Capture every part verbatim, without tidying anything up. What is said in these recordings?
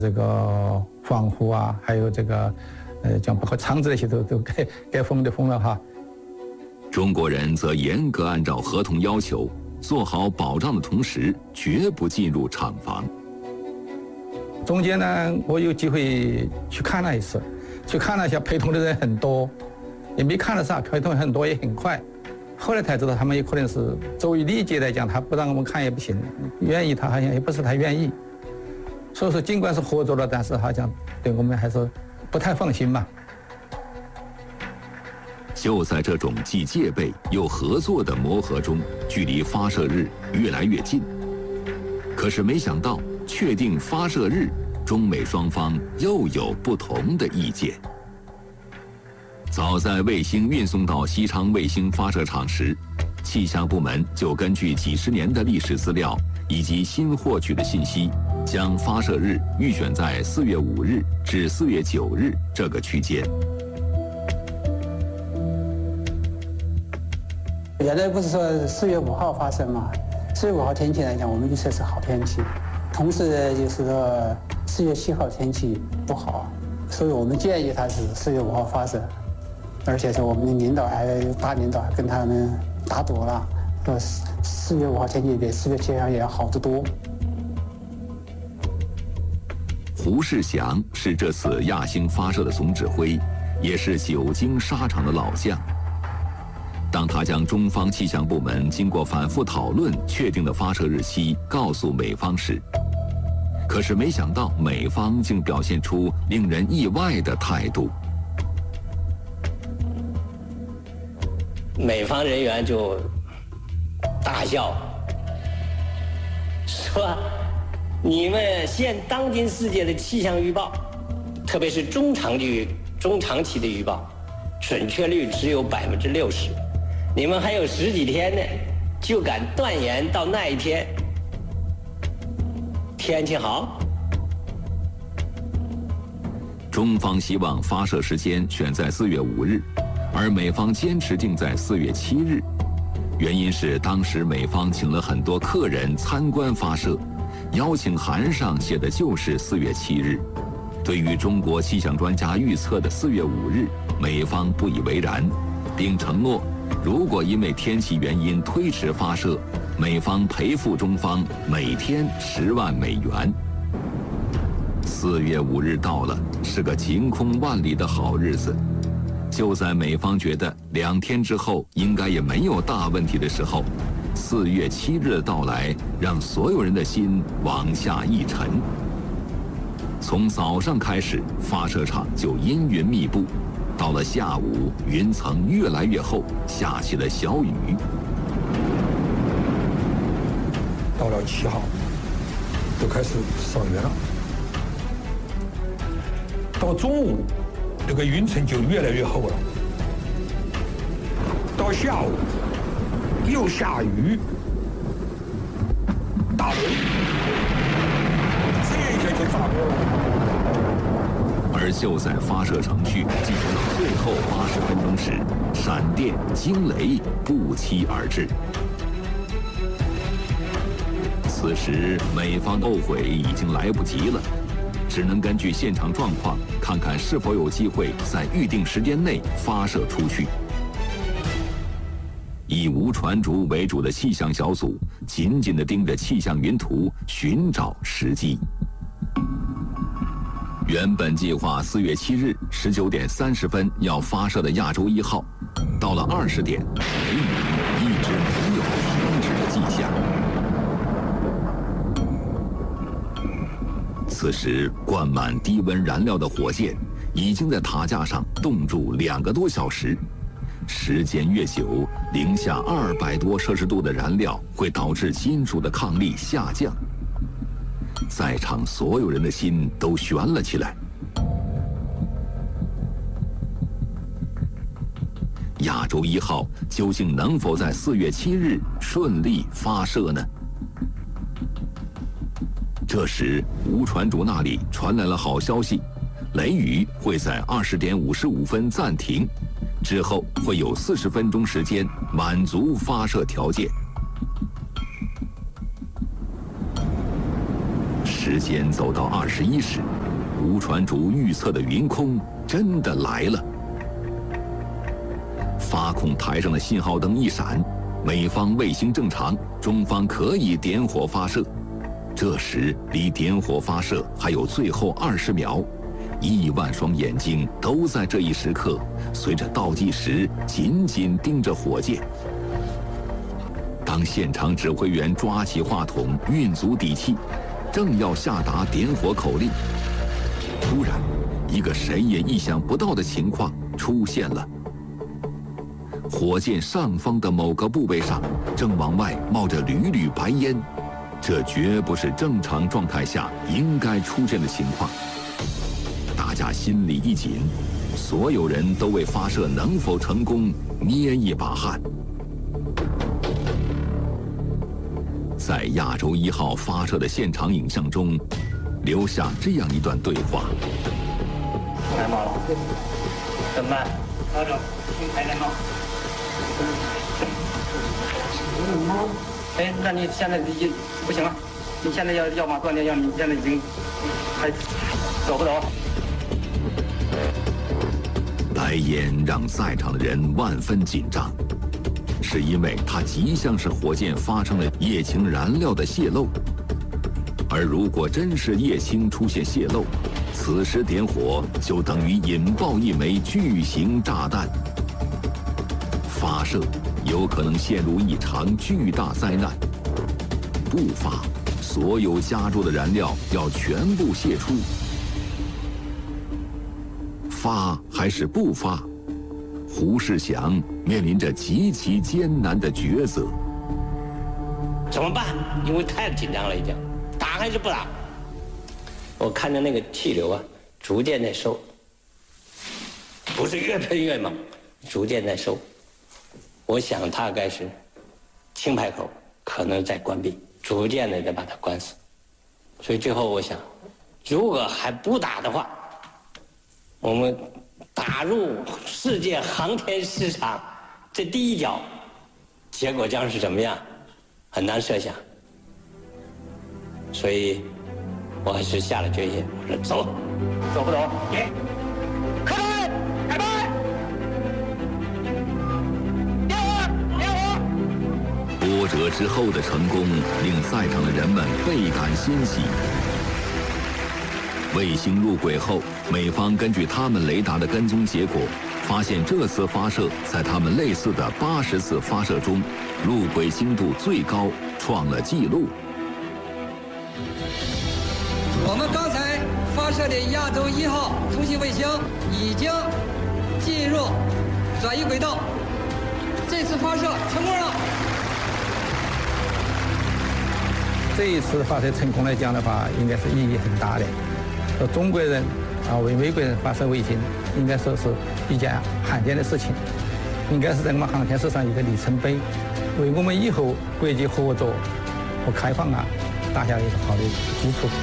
这个防护啊，还有这个呃，像包括厂子那些都都该该封的封了哈。 中国人则严格按照合同要求，做好保障的同时，绝不进入厂房。 中间呢，我有机会去看了一次，去看了一下，陪同的人很多，也没看得上，陪同很多也很快。后来才知道，他们也可能是作为礼节来讲，他不让我们看也不行，愿意他好像也不是太愿意。所以说，尽管是合作了，但是好像对我们还是不太放心吧。 就在这种既戒备又合作的磨合中，距离发射日越来越近。可是没想到，确定发射日，中美双方又有不同的意见。早在卫星运送到西昌卫星发射场时，气象部门就根据几十年的历史资料以及新获取的信息，将发射日预选在四月五日至四月九日这个区间。 原来不是说四月五号发射吗？四月五号天气来讲，我们预测是好天气，同时呢，就是说四月七号天气不好，所以我们建议他是四月五号发射。而且是我们的领导还大领导还跟他们打赌了，说四月五号天气比四月七号也要好得多。 胡世祥是这次亚星发射的总指挥，也是久经沙场的老将。当他将中方气象部门经过反复讨论确定的发射日期告诉美方时，可是没想到美方竟表现出令人意外的态度。 美方人员就大笑，说：“你们现当今世界的气象预报，特别是中长期、中长期的预报，准确率只有百分之六十。你们还有十几天呢，就敢断言到那一天天气好？” 中方希望发射时间选在四月五日。而美方坚持定在四月七日，原因是当时美方请了很多客人参观发射，邀请函上写的就是四月七日。对于中国气象专家预测的四月五日，美方不以为然，并承诺如果因为天气原因推迟发射，美方赔付中方每天十万美元。四月五日到了，是个晴空万里的好日子。就在美方觉得两天之后应该也没有大问题的时候，四月七日的到来让所有人的心往下一沉。从早上开始，发射场就阴云密布，到了下午，云层越来越厚，下起了小雨。 到了七号，就开始上云了。到中午，这个云层就越来越厚了。到下午，又下雨，大雷，这一下就炸锅了。 而就在发射程序进行到最后八十分钟时，闪电、惊雷不期而至。此时，美方后悔已经来不及了，只能根据现场状况，看看是否有机会在预定时间内发射出去。以吴传竹为主的气象小组紧紧地盯着气象云图，寻找时机。原本计划四月七日十九点三十分要发射的亚洲一号，到了二十点，雷雨一直没有停止的迹象。此时，灌满低温燃料的火箭已经在塔架上冻住两个多小时。时间越久，零下二百多摄氏度的燃料会导致金属的抗力下降。在场所有人的心都悬了起来。亚洲一号究竟能否在四月七日顺利发射呢？这时，吴传竹那里传来了好消息，雷雨会在二十点五十五分暂停，之后会有四十分钟时间满足发射条件。时时间走到二十一时，吴传竹预测的云空真的来了。发控台上的信号灯一闪，美方卫星正常，中方可以点火发射。这时离点火发射还有最后二十秒，亿万双眼睛都在这一时刻随着倒计时紧紧盯着火箭。当现场指挥员抓起话筒，运足底气，正要下达点火口令，突然，一个谁也意想不到的情况出现了。火箭上方的某个部位上正往外冒着缕缕白烟，这绝不是正常状态下应该出现的情况。大家心里一紧，所有人都为发射能否成功捏一把汗。在亚洲一号发射的现场影像中，留下这样一段对话： 太慢了，怎么办？调整，轻抬再冒。哎，那你现在已经不行了，你现在要要么断电，要你现在已经还走不走？ 白烟让在场的人万分紧张，是因为它极像是火箭发生了液氢燃料的泄漏，而如果真是液氢出现泄漏，此时点火就等于引爆一枚巨型炸弹，发射有可能陷入一场巨大灾难。不发，所有加注的燃料要全部泄出。发还是不发？胡世祥面临着极其艰难的抉择。 怎么办？因为太紧张了，已经打还是不打？我看着那个气流啊，逐渐在收，不是越喷越猛，逐渐在收。我想大概是氢排口可能在关闭，逐渐的在把它关死。所以最后我想，如果还不打的话，我们打入世界航天市场这第一脚，结果将是怎么样，很难设想。所以我还是下了决心，我说走，走不走？给，开拍，开拍，点火，点火。 波折之后的成功令在场的人们倍感欣喜。卫星入轨后，美方根据他们雷达的跟踪结果，发现这次发射在他们类似的八十次发射中，入轨精度最高，创了纪录。 我们刚才发射的亚洲一号通信卫星已经进入转移轨道，这次发射成功了。 这一次发射成功来讲的话，应该是意义很大的。说中国人啊为美国人发射卫星，应该说是一件罕见的事情，应该是在我们航天史上一个里程碑，为我们以后国际合作和开放啊打下一个好的基础。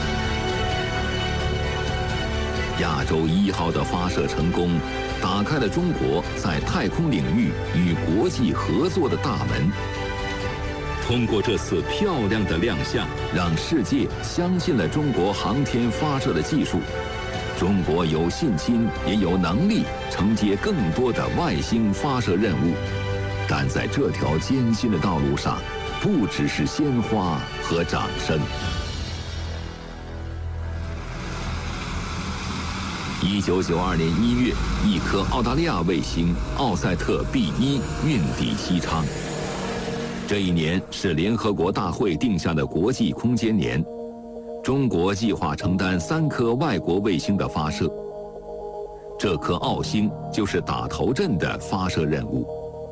亚洲一号的发射成功，打开了中国在太空领域与国际合作的大门。通过这次漂亮的亮相，让世界相信了中国航天发射的技术。中国有信心，也有能力承接更多的外星发射任务。但在这条艰辛的道路上，不只是鲜花和掌声。一九九二年一月，一颗澳大利亚卫星奥赛特 B 一运抵西昌。这一年是联合国大会定下的国际空间年，中国计划承担三颗外国卫星的发射。这颗澳星就是打头阵的发射任务。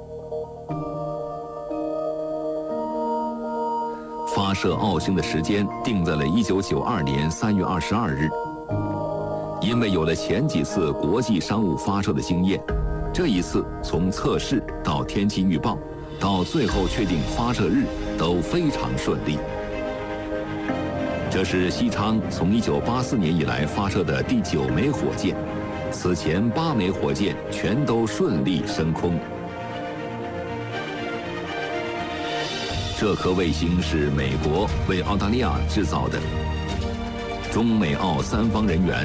发射澳星的时间定在了一九九二年三月二十二日。因为有了前几次国际商务发射的经验，这一次从测试到天气预报，到最后确定发射日都非常顺利。这是西昌从一九八四年以来发射的第九枚火箭，此前八枚火箭全都顺利升空。这颗卫星是美国为澳大利亚制造的。 中美澳三方人员